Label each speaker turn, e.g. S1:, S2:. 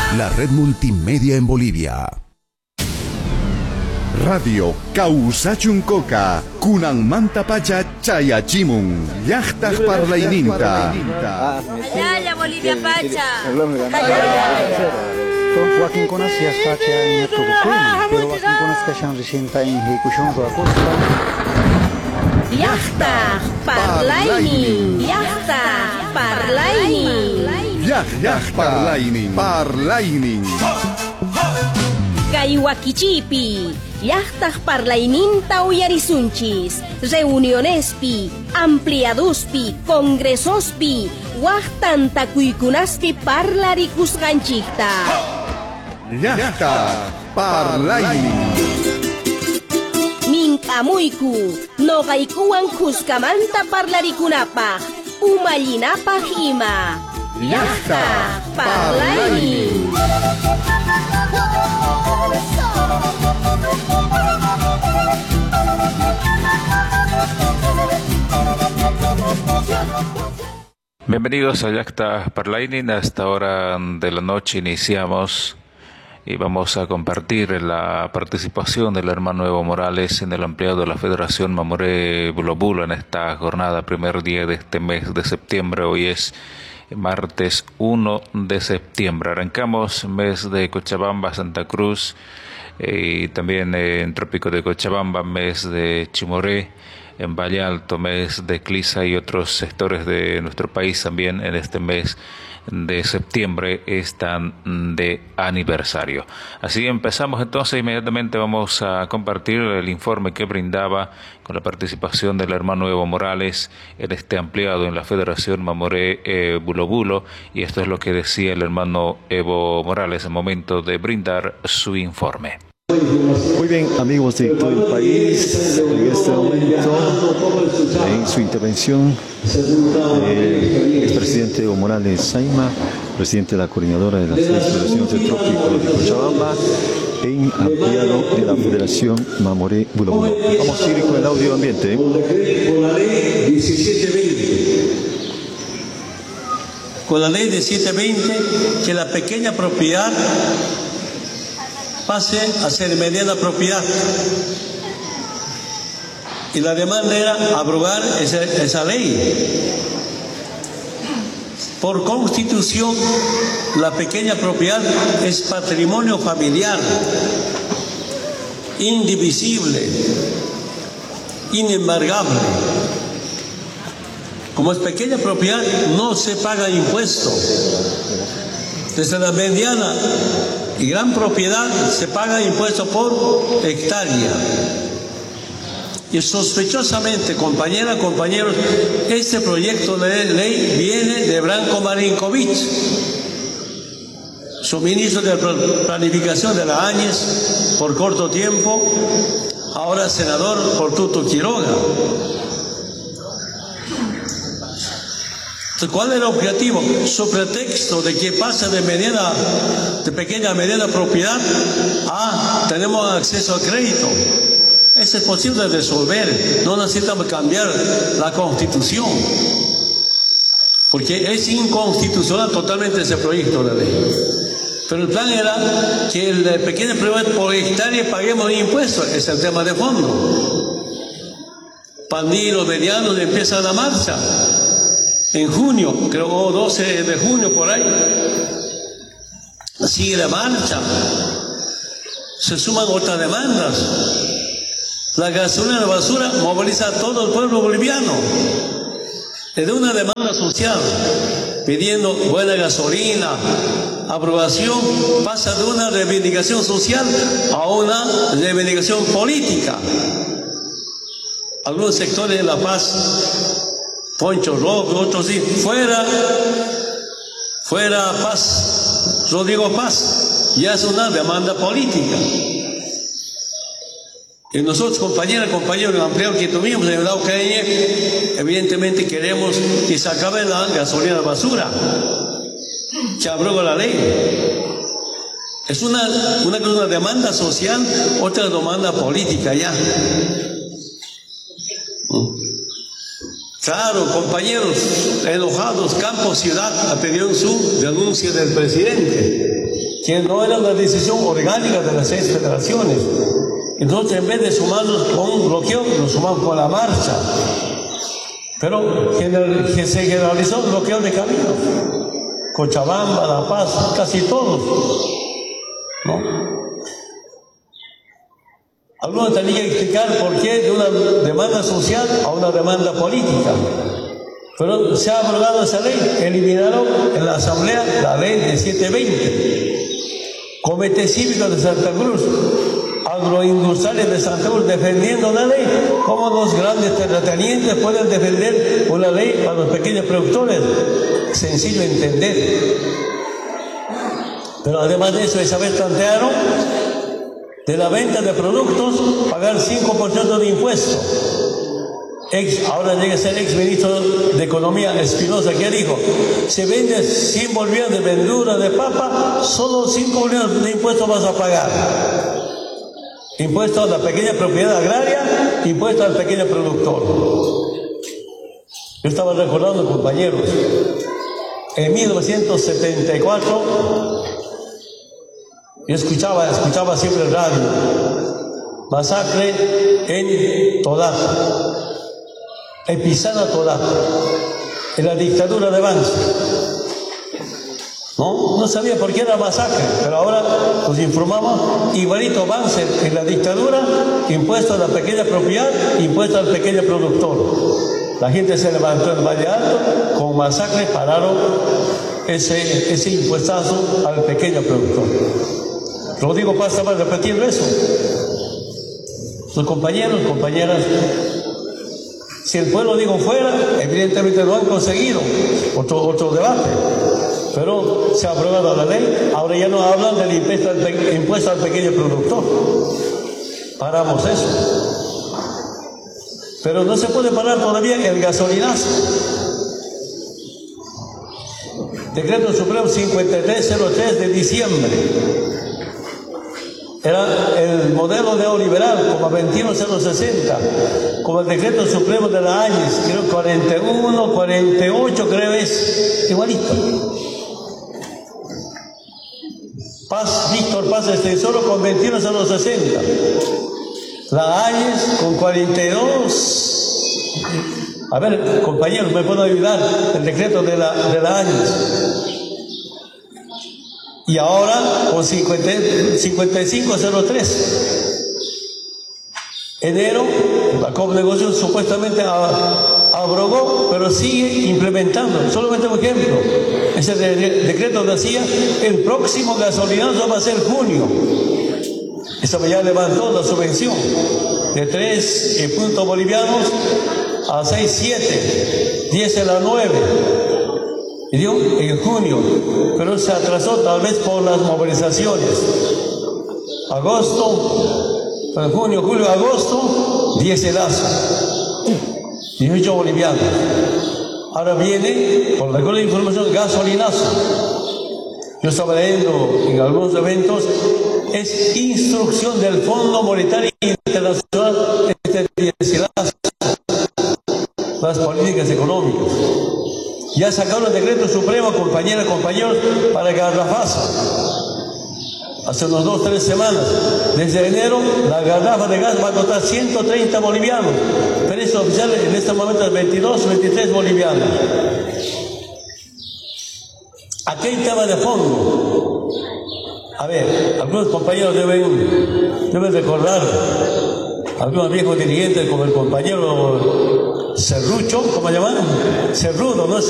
S1: La red multimedia en Bolivia.
S2: Radio Causachuncoca, Kunan Mantapacha Chayachimun, Yachtaj Parlaininta.
S3: Ayala Bolivia Pacha.
S4: Joaquín conas ya Pacha en Tucucuy, pero Joaquín conas Cachan recienta en Hicuchón de Acosta.
S3: Yachtaj Parlaini. Yachtaj Parlaini.
S2: Yachtaj Parlainin.
S3: Kaywakichipi, Yachtaj Parlaininta uyarisunchis, reunionespi, ampliaduspi, congresospi, Wachtanta kuykunaspi parlarikusqanchikta.
S2: Yachtaj Parlainin.
S3: Minkamuyku, noqaykuwan kuskamanta parlarikunapaq, umallinapaq ima. Yachtaj Parlaini.
S5: Bienvenidos a Yachtaj Parlainin. A esta hora de la noche iniciamos y vamos a compartir la participación del hermano Evo Morales en el ampliado de la Federación Mamoré Bulo en esta jornada, primer día de este mes de septiembre. Hoy es martes 1 de septiembre. Arrancamos mes de Cochabamba, Santa Cruz, y también en Trópico de Cochabamba, mes de Chimoré, en Valle Alto, mes de Clisa y otros sectores de nuestro país también en este mes de septiembre están de aniversario. Así empezamos entonces, inmediatamente vamos a compartir el informe que brindaba con la participación del hermano Evo Morales en este ampliado en la Federación Mamoré Bulo, y esto es lo que decía el hermano Evo Morales al momento de brindar su informe.
S6: Muy bien, amigos de todo el país, en este momento, en su intervención, el expresidente Evo Morales Saima, presidente de la coordinadora de las federaciones del Trópico de Cochabamba, en ampliado de la Federación Mamoré Bulo. Vamos a ir con el audio ambiente.
S7: Con la ley de 720, que la pequeña propiedad pase a ser mediana propiedad. Y la demanda era abrogar esa ley. Por constitución, la pequeña propiedad es patrimonio familiar, indivisible, inembargable. Como es pequeña propiedad, no se paga impuesto. Desde la mediana y gran propiedad se paga impuesto por hectárea. Y sospechosamente, compañeros, este proyecto de ley viene de Branko Marinkovic, su ministro de Planificación de la Áñez por corto tiempo, ahora senador por Tuto Quiroga. ¿Cuál era el objetivo? Su pretexto de que pasa de pequeña a mediana propiedad tenemos acceso al crédito. Eso es posible de resolver. No necesitamos cambiar la Constitución, porque es inconstitucional totalmente ese proyecto de ley. Pero el plan era que el pequeño propiedad por hectárea paguemos impuestos. Es el tema de fondo. Pandillos medianos empiezan la marcha. En junio, creo 12 de junio por ahí, sigue la marcha, se suman otras demandas. La gasolina y la basura moviliza a todo el pueblo boliviano. Es de una demanda social, pidiendo buena gasolina, aprobación, pasa de una reivindicación social a una reivindicación política. Algunos sectores de La Paz, Poncho Rojo, otros sí, fuera Paz, Rodrigo Paz, ya es una demanda política. Y nosotros, compañeros, el ampliado que tuvimos en el Araucanía, evidentemente queremos que se acabe la gasolina de basura, que abroga la ley. Es una demanda social, otra demanda política ya. Claro, compañeros enojados, campo, ciudad, pidieron su denuncia del presidente. que no era una decisión orgánica de las 6 federaciones. Entonces, en vez de sumarnos con un bloqueo, nos sumamos con la marcha. Pero que se generalizó el bloqueo de caminos. Cochabamba, La Paz, casi todos, ¿no? Algunos tenían que explicar por qué de una demanda social a una demanda política. Pero se ha abrogado esa ley, eliminaron en la Asamblea la ley de 720. Comité Cívico de Santa Cruz, agroindustriales de Santa Cruz defendiendo la ley. ¿Cómo los grandes terratenientes pueden defender una ley para los pequeños productores? Sencillo de entender. Pero además de eso, esa vez plantearon de la venta de productos pagar 5% de impuesto. Ahora llega a ser ex ministro de Economía Espinosa, que dijo: se vende 100 bolivianos de verdura, de papa, solo 5 bolivianos de impuesto vas a pagar. Impuesto a la pequeña propiedad agraria, impuesto al pequeño productor. Yo estaba recordando, compañeros, en 1974, yo escuchaba siempre el radio, masacre en Tolata, Epizana Tolata, en la dictadura de Banzer. No sabía por qué era masacre, pero ahora nos informamos, igualito Banzer en la dictadura, impuesto a la pequeña propiedad, impuesto al pequeño productor. La gente se levantó en Valle Alto, con masacre pararon ese impuestazo al pequeño productor. Rodrigo Paz estaba repitiendo eso. Sus compañeros, compañeras, si el pueblo digo fuera, evidentemente lo han conseguido, otro debate. Pero se ha aprobado la ley, ahora ya no hablan del impuesto al pequeño productor. Paramos eso. Pero no se puede parar todavía el gasolinazo. Decreto Supremo 5303 de diciembre. Era el modelo neoliberal, como 21060, como el decreto supremo de la ANES, creo 41, 48, creo es igualito. Paz, Víctor Paz Extensoro con 21060. La ANES con 42. A ver, compañeros, ¿me pueden ayudar? El decreto de la ANES. Y ahora con 5503. Enero, la Copnegocio supuestamente abrogó, pero sigue implementando. Solamente un ejemplo. Ese decreto decía, el próximo gasolinazo va a ser junio. Esta ya levantó la subvención de 3 puntos bolivianos a 6,7, 10 a la 9. Y dio en junio, pero se atrasó tal vez por las movilizaciones. Agosto, junio, julio, agosto, 10 helazo, 18 bolivianos. Ahora viene, por la de información, gasolinazo. Yo estaba leyendo en algunos eventos, es instrucción del Fondo Monetario Internacional, las políticas económicas. Ya sacaron el decreto supremo, compañeras, compañeros, para garrafazo. Hace unos 2 o 3 semanas. Desde enero, la garrafa de gas va a costar 130 bolivianos. Pero es oficial en este momento es 22, 23 bolivianos. Aquí hay tema de fondo. A ver, algunos compañeros deben recordar, algunos viejos dirigentes como el compañero Cerrucho, ¿cómo llaman? Cerrudo, ¿no?